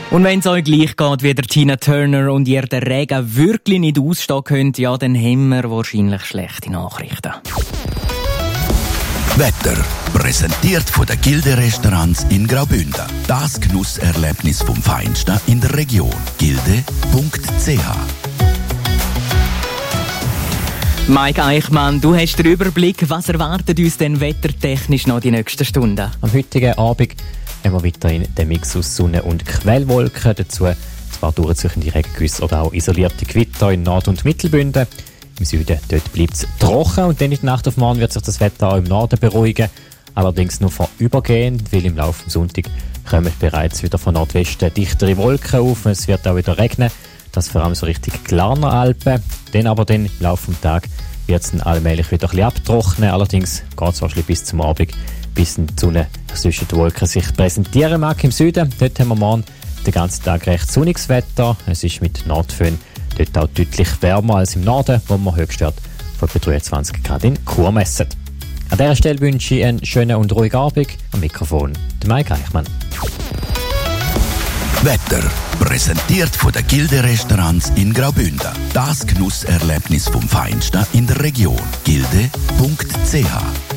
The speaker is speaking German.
Und wenn es euch gleich geht wie der Tina Turner und ihr den Regen wirklich nicht ausstehen könnt, ja, dann haben wir wahrscheinlich schlechte Nachrichten. Wetter. Präsentiert von den Gilde-Restaurants in Graubünden. Das Genusserlebnis vom Feinsten in der Region. Gilde.ch. Mike Eichmann, du hast den Überblick. Was erwartet uns denn wettertechnisch noch die nächsten Stunden? Am heutigen Abend haben wir weiterhin den Mix aus Sonne und Quellwolken. Dazu ein paar durchziehende Regengüsse oder auch isolierte Gewitter in Nord- und Mittelbünden. Im Süden dort bleibt es trocken und dann in der Nacht auf morgen wird sich das Wetter auch im Norden beruhigen. Allerdings nur vorübergehend, weil im Laufe des Sonntags kommen bereits wieder von Nordwesten dichtere Wolken auf. Es wird auch wieder regnen. Das vor allem so Richtung Glarner Alpen. Dann im Laufe des Tages wird es dann allmählich wieder ein bisschen abtrocknen. Allerdings geht es wahrscheinlich bis zum Abend, bis die Sonne zwischen den Wolken sich präsentieren mag. Im Süden, dort haben wir morgen den ganzen Tag recht sonniges Wetter. Es ist mit Nordföhn dort auch deutlich wärmer als im Norden, wo wir Höchstwert von etwa 23 Grad in Chur messen. An dieser Stelle wünsche ich einen schönen und ruhigen Abend. Am Mikrofon der Mike Eichmann. Wetter. Präsentiert von den Gilde-Restaurants in Graubünden. Das Genusserlebnis vom Feinsten in der Region. Gilde.ch.